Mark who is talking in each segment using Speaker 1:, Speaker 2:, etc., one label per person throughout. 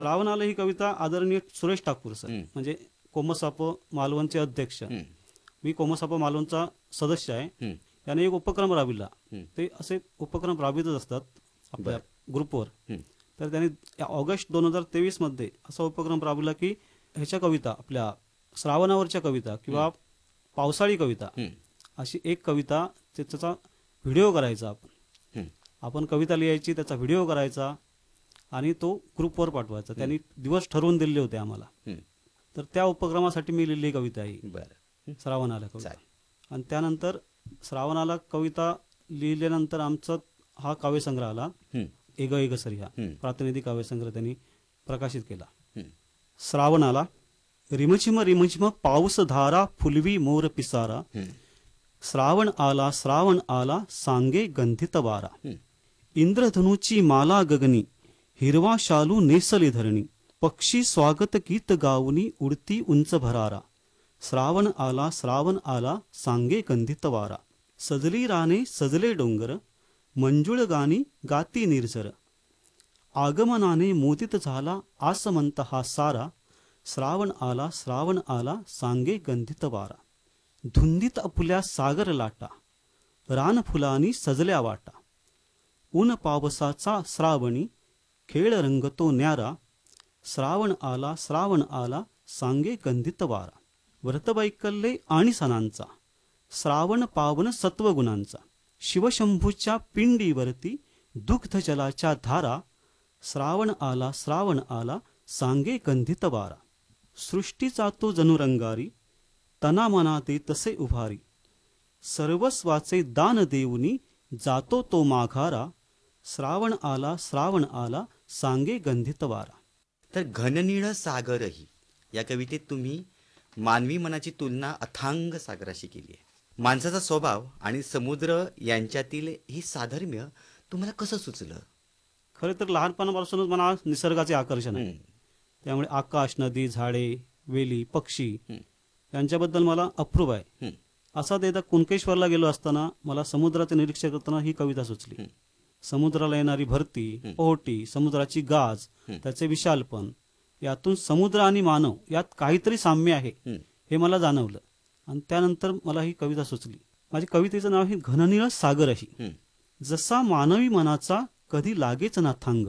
Speaker 1: रावणाला ही कविता आदरणीय सुरेश ठाकूर सर, म्हणजे कोमसाप मालवणचे अध्यक्ष, मी कोमसाप मालवणचा सदस्य आहे, याने एक उपक्रम राबविला. ते असे उपक्रम राबवितच असतात आपल्या ग्रुपवर. तर त्यांनी ऑगस्ट 2023 मध्ये असा उपक्रम राबविला की ह्याच्या कविता, आपल्या श्रावणावरच्या कविता किंवा पावसाळी कविता, अशी एक कविता त्याचा व्हिडिओ करायचा. आपण कविता लिहायची, त्याचा व्हिडिओ करायचा आणि तो ग्रुपवर पाठवायचा. त्यांनी दिवस ठरवून दिले होते आम्हाला. तर त्या उपक्रमासाठी मी लिहिली कविता ही श्रावणाला कविता. आणि त्यानंतर श्रावणाला कविता लिहिल्यानंतर आमचा हा काव्यसंग्रह आला, एग एग सरी, हा प्रातिनिधिक काव्यसंग्रह त्यांनी प्रकाशित केला. श्रावणाला रिमझिम रिमझिम पाऊस धारा फुलवी मोर पिसारा, श्रावण आला सांगे गंधित वारा, इंद्रधनुची माला गगनी हिरवा शालू नेसली धरणी, पक्षी स्वागत गीत गाऊनी उडती उंच भरारा, श्रावण आला सांगे गंधित वारा, सजली राने सजले डोंगर मंजुळ गाणी गाती निर्झर, आगमनाने मोदित झाला आसमंत हा सारा, श्रावण आला सांगे गंधित वारा, धुंदीत अपुल्या सागर लाटा रान फुलानी सजल्या वाटा, ऊन पावसाचा श्रावणी खेळ रंगतो न्यारा, श्रावण आला सांगे गंधित वारा, व्रतवैकल्ये आणि सणांचा श्रावण पावन सत्वगुणांचा, शिवशंभूच्या पिंडीवरती दुग्ध जलाच्या धारा, श्रावण आला सांगे गंधित वारा, सृष्टीचा तो जणू रंगारी तना मनाते तसे उभारी, सर्वस्वाचे दान देऊनी जातो तो माघारा, श्रावण आला सांगे गंधित वारा.
Speaker 2: तर घननीळ सागरही या कवितेत तुम्ही मानवी मनाची तुलना अथांग सागराशी केली आहे. माणसाचा स्वभाव आणि समुद्र यांच्यातील ही साधर्म्य तुम्हाला कसं सुचलं?
Speaker 1: खरे तर लहानपणापासूनच मला निसर्गाचे आकर्षण आहे. त्यामुळे आकाश, नदी, झाडे, वेली, पक्षी यांच्याबद्दल मला अप्रूप आहे. असाच एकदा कुणकेश्वरला गेलो असताना मला समुद्राचे निरीक्षण करताना ही कविता सुचली. समुद्राला येणारी भरती, ओहोटी, समुद्राची गाज, त्याचे विशालपण, यातून समुद्र आणि मानव यात काहीतरी साम्य आहे हे मला जाणवलं. आणि त्यानंतर मला ही कविता सुचली. माझी कवितेचं नाव आहे घननीळ सागरही. जसा मानवी मनाचा कधी लागेच ना थांग,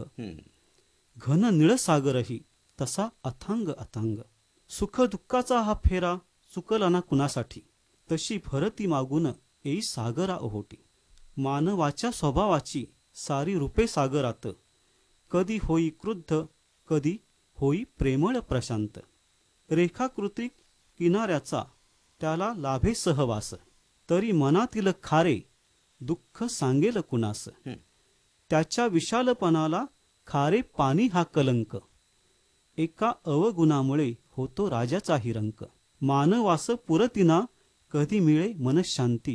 Speaker 1: घन निळ सागरही तसा अथांग अथांग, सुख दुःखाचा हा फेरा चुकला ना कुणासाठी, तशी भरती मागून येई सागरा ओहोटी, मानवाच्या स्वभावाची सारी रूपे सागरात, कधी होई क्रुद्ध कधी होई प्रेमळ प्रशांत, रेखाकृती किनाऱ्याचा त्याला लाभे सहवास, तरी मनातील खारे दुःख सांगेल कुणास, त्याच्या विशालपणाला खारे पाणी हा कलंक, एका अवगुणामुळे होतो राजाचाही रंक, मानवास पुरतिना कधी मिळे मनशांती,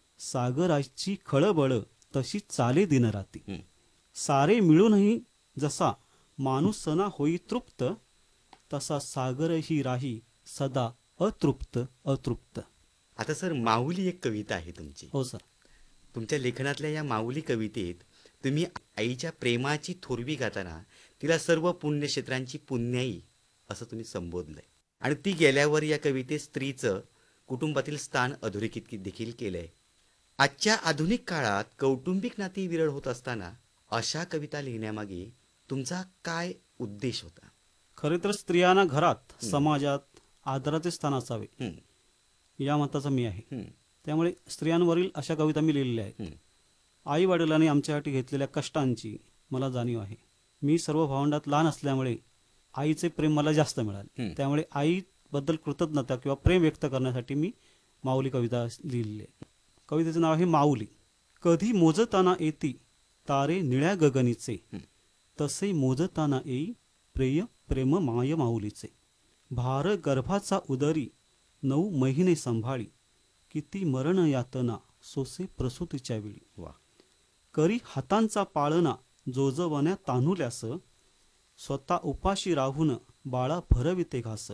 Speaker 1: सागराची खळबळ तशी चाले दिनराती, सारे मिळूनही जसा माणूसना होई तृप्त, तसा सागरही राही सदा अतृप्त अतृप्त.
Speaker 2: आता सर, माऊली एक कविता आहे तुमची.
Speaker 1: हो सर.
Speaker 2: तुमच्या लेखनातल्या या माऊली कवितेत तुम्ही आईच्या प्रेमाची थोरवी गाताना तिला सर्व पुण्यक्षेत्रांची पुण्याई असं तुम्ही संबोधलंय. आणि ती गेल्यावर या कवितेत स्त्रीचं कुटुंबातील स्थान अधोरेखित देखील केलंय. आजच्या आधुनिक काळात कौटुंबिक नाती विरळ होत असताना अशा कविता लिहिण्यामागे तुमचा काय उद्देश होता?
Speaker 1: खरे तर स्त्रियांना घरात, समाजात आदराचे स्थान असावे या मताचा मी आहे. त्यामुळे स्त्रियांवरील अशा कविता मी लिहिलेल्या आहेत. आई वडिलांनी आमच्यासाठी घेतलेल्या कष्टांची मला जाणीव आहे. मी सर्व भावंडात लहान असल्यामुळे आईचे प्रेम मला जास्त मिळाले. त्यामुळे आईबद्दल कृतज्ञता किंवा प्रेम व्यक्त करण्यासाठी मी माऊली कविता लिहिलेली आहे. कवितेचं नाव आहे माऊली. कधी मोजताना येती तारे निळ्या गगनीचे, तसे मोजताना येई प्रेय प्रेम माय माऊलीचे, भार गर्भाचा उदरी 9 महिने संभाळी, किती मरण यातना सोसे प्रसूतीच्या वेळी, करी हातांचा पाळणा जोजवण्या तान्हुल्यास, स्वतः उपाशी राहून बाळा भरविते घास,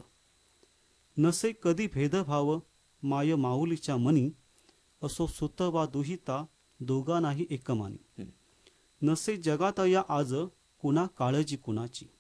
Speaker 1: नसे कधी भेदभाव माय माऊलीच्या मनी, असो सुत वा दुहिता दोघांनाही एकमानी, नसे जगात या आज कुणा काळजी कुणाची,